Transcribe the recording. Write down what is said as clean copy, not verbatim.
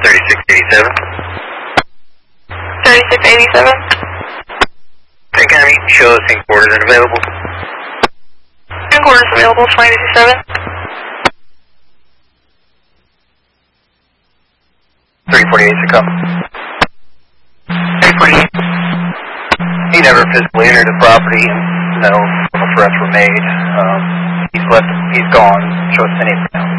3687. 3687. Academy, shows in quarters unavailable. In quarters available, 2827. 348 to come. 348. He never physically entered the property and no threats were made. He's gone. Show us anything else.